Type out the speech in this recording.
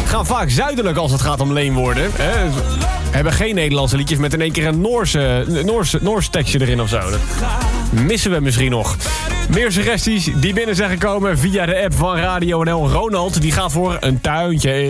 gaan vaak zuidelijk als het gaat om leenwoorden. Hebben geen Nederlandse liedjes met in één keer een Noors tekstje erin of zo. Dat missen we misschien nog. Meer suggesties die binnen zijn gekomen via de app van Radio NL. Ronald, die gaat voor een tuintje.